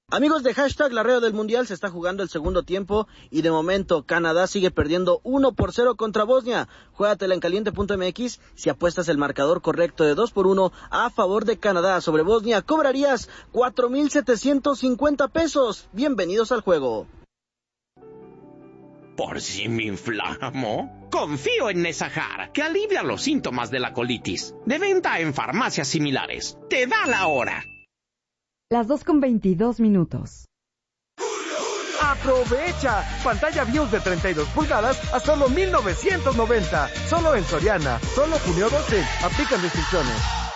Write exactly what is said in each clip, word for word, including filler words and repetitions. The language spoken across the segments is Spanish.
Amigos de Hashtag La Red del Mundial, se está jugando el segundo tiempo y de momento Canadá sigue perdiendo uno por cero contra Bosnia. Juégatela en caliente punto m x. Si apuestas el marcador correcto de dos por uno a favor de Canadá sobre Bosnia, cobrarías cuatro mil setecientos cincuenta pesos. Bienvenidos al juego. ¿Por si me inflamo? Confío en Nesahar, que alivia los síntomas de la colitis. De venta en farmacias similares. Te da la hora. Las dos con veintidós minutos. ¡Aprovecha! Pantalla BIOS de treinta y dos pulgadas a solo mil novecientos noventa. Solo en Soriana. Solo junio doce. Aplican restricciones.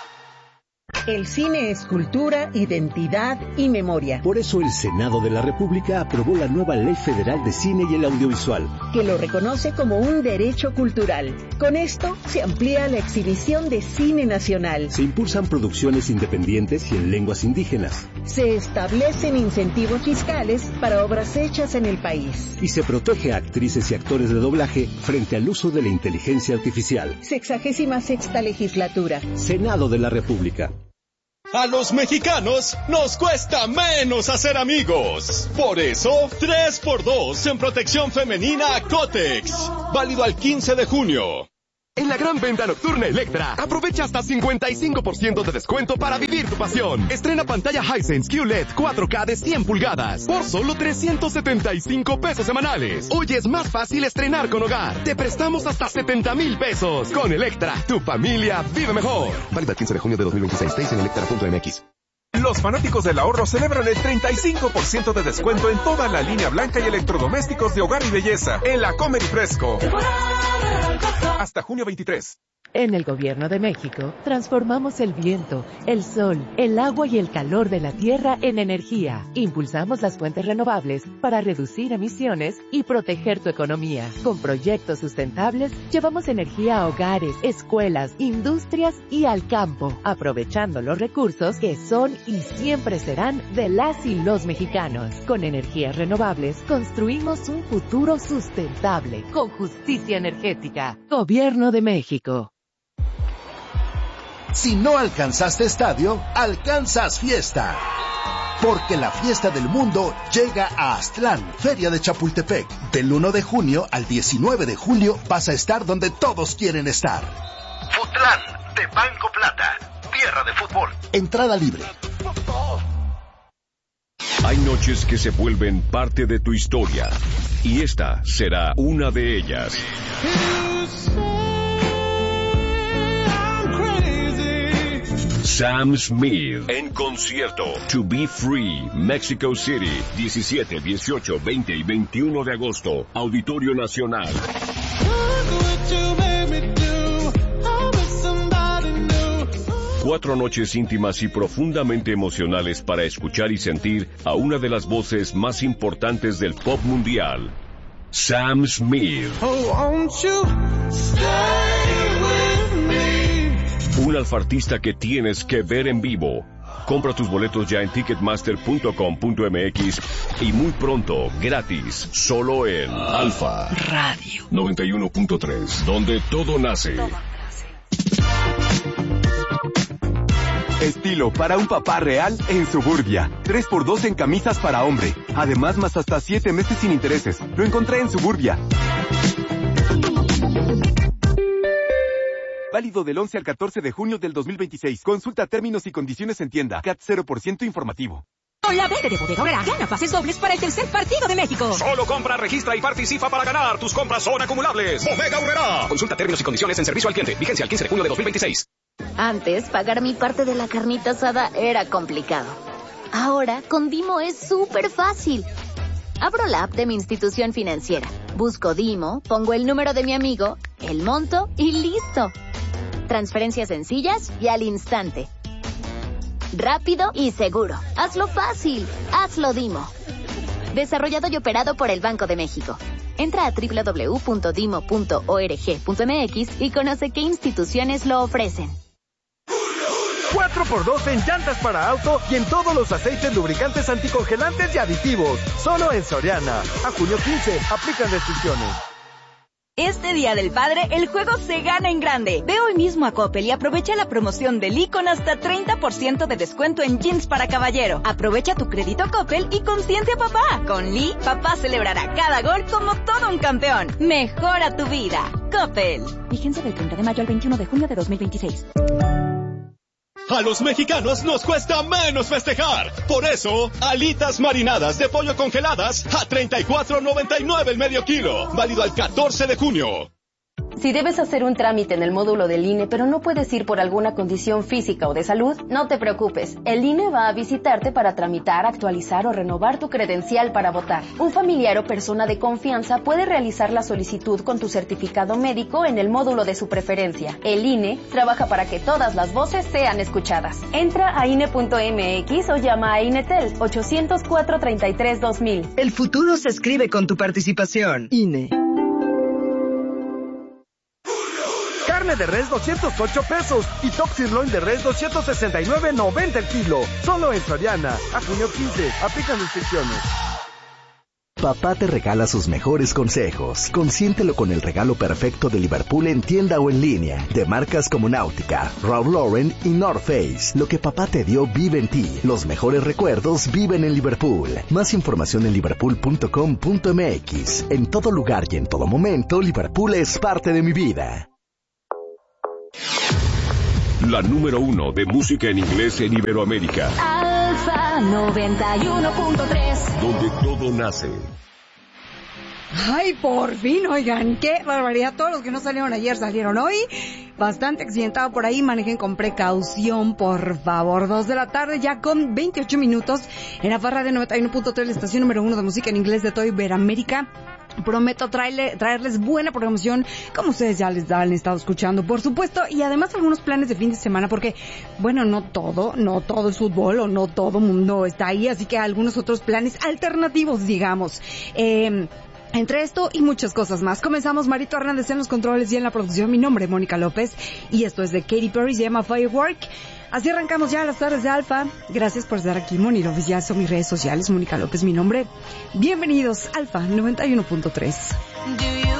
El cine es cultura, identidad y memoria. Por eso el Senado de la República aprobó la nueva Ley Federal de Cine y el Audiovisual, que lo reconoce como un derecho cultural. Con esto se amplía la exhibición de cine nacional. Se impulsan producciones independientes y en lenguas indígenas. Se establecen incentivos fiscales para obras hechas en el país. Y se protege a actrices y actores de doblaje frente al uso de la inteligencia artificial. Sexagésima sexta legislatura. Senado de la República. A los mexicanos nos cuesta menos hacer amigos. Por eso, tres por dos en protección femenina Kotex. Válido al quince de junio. En la gran venta nocturna Electra, aprovecha hasta cincuenta y cinco por ciento de descuento para vivir tu pasión. Estrena pantalla Hisense Q L E D cuatro K de cien pulgadas por solo trescientos setenta y cinco pesos semanales. Hoy es más fácil estrenar con Hogar. Te prestamos hasta setenta mil pesos. Con Electra, tu familia vive mejor. Válido el quince de junio de dos mil veintiséis. Seis en electra punto m x. Los fanáticos del ahorro celebran el treinta y cinco por ciento de descuento en toda la línea blanca y electrodomésticos de hogar y belleza en la Comer y Fresco. Hasta junio veintitrés. En el Gobierno de México, transformamos el viento, el sol, el agua y el calor de la tierra en energía. Impulsamos las fuentes renovables para reducir emisiones y proteger tu economía. Con proyectos sustentables, llevamos energía a hogares, escuelas, industrias y al campo, aprovechando los recursos que son y siempre serán de las y los mexicanos. Con energías renovables, construimos un futuro sustentable, con justicia energética. Gobierno de México. Si no alcanzaste estadio, alcanzas fiesta. Porque la fiesta del mundo llega a Aztlán, Feria de Chapultepec. Del uno de junio al diecinueve de julio vas a estar donde todos quieren estar. Futlán, de Banco Plata, tierra de fútbol. Entrada libre. Hay noches que se vuelven parte de tu historia. Y esta será una de ellas. Sam Smith en concierto. To Be Free, Mexico City, diecisiete, dieciocho, veinte y veintiuno de agosto. Auditorio Nacional. Cuatro noches íntimas y profundamente emocionales para escuchar y sentir a una de las voces más importantes del pop mundial, Sam Smith. Oh, won't you stay with me? Un alfartista que tienes que ver en vivo. Compra tus boletos ya en ticketmaster punto com punto m x y muy pronto, gratis, solo en Alfa Radio noventa y uno punto tres, donde todo nace. Estilo para un papá real en Suburbia. tres por dos en camisas para hombre. Además, más hasta siete meses sin intereses. Lo encontré en Suburbia. Válido del once al catorce de junio del dos mil veintiséis. Consulta términos y condiciones en tienda. C A T cero por ciento informativo. Con la verde de Bodega Aurrera, gana pases dobles para el tercer partido de México. Solo compra, registra y participa para ganar. Tus compras son acumulables. Bodega Aurrera. Consulta términos y condiciones en servicio al cliente. Vigencia el quince de junio de dos mil veintiséis. Antes, pagar mi parte de la carnita asada era complicado. Ahora, con Dimo es súper fácil. Abro la app de mi institución financiera. Busco Dimo, pongo el número de mi amigo, el monto y listo. Transferencias sencillas y al instante. Rápido y seguro. Hazlo fácil. Hazlo Dimo. Desarrollado y operado por el Banco de México. Entra a doble u doble u doble u punto dimo punto org punto m x y conoce qué instituciones lo ofrecen. cuatro por dos en llantas para auto y en todos los aceites, lubricantes, anticongelantes y aditivos. Solo en Soriana. A junio quince. Aplican restricciones. Este Día del Padre, el juego se gana en grande. Ve hoy mismo a Coppel y aprovecha la promoción de Lee con hasta treinta por ciento de descuento en jeans para caballero. Aprovecha tu crédito Coppel y consiente a papá. Con Lee, papá celebrará cada gol como todo un campeón. Mejora tu vida. Coppel. Vigencia del treinta de mayo al veintiuno de junio de dos mil veintiséis. A los mexicanos nos cuesta menos festejar. Por eso, alitas marinadas de pollo congeladas a treinta y cuatro noventa y nueve el medio kilo. Válido al catorce de junio. Si debes hacer un trámite en el módulo del I N E, pero no puedes ir por alguna condición física o de salud, no te preocupes. El I N E va a visitarte para tramitar, actualizar o renovar tu credencial para votar. Un familiar o persona de confianza puede realizar la solicitud con tu certificado médico en el módulo de su preferencia. El I N E trabaja para que todas las voces sean escuchadas. Entra a I N E punto M X o llama a INETEL ocho cero cuatro, treinta y tres, dos mil. El futuro se escribe con tu participación. I N E. Carne de res doscientos ocho pesos y top sirloin de res doscientos sesenta y nueve noventa el kilo. Solo en Soriana. A junio quince. Aplican restricciones. Papá te regala sus mejores consejos. Consiéntelo con el regalo perfecto de Liverpool en tienda o en línea. De marcas como Náutica, Ralph Lauren y North Face. Lo que papá te dio vive en ti. Los mejores recuerdos viven en Liverpool. Más información en liverpool punto com punto m x. En todo lugar y en todo momento, Liverpool es parte de mi vida. La número uno de música en inglés en Iberoamérica. Alfa noventa y uno punto tres. Donde todo nace. Ay, por fin, oigan, qué barbaridad. Todos los que no salieron ayer salieron hoy. Bastante accidentado por ahí. Manejen con precaución, por favor. Dos de la tarde, ya con veintiocho minutos. En la farra de noventa y uno punto tres, la estación número uno de música en inglés de todo Iberoamérica. Prometo traerle, traerles buena programación, como ustedes ya les han estado escuchando, por supuesto, y además algunos planes de fin de semana, porque, bueno, no todo, no todo es fútbol, o no todo mundo está ahí, así que algunos otros planes alternativos, digamos. Eh... Entre esto y muchas cosas más. Comenzamos. Marito Hernández en los controles y en la producción. Mi nombre es Mónica López y esto es de Katy Perry, se llama Firework. Así arrancamos ya las tardes de Alfa. Gracias por estar aquí, Moni López. Ya son mis redes sociales. Mónica López, mi nombre. Bienvenidos, Alfa noventa y uno punto tres.